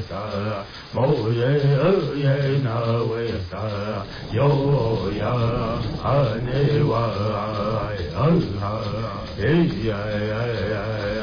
萨，摩耶阿耶那维萨，哟呀阿尼瓦呀哈，耶呀呀呀。